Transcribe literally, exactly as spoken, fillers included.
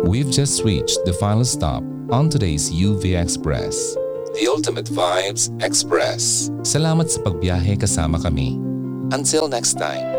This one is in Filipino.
We've just reached the final stop on today's U V Express, the Ultimate Vibes Express. Salamat sa pagbiyahe kasama kami. Until next time.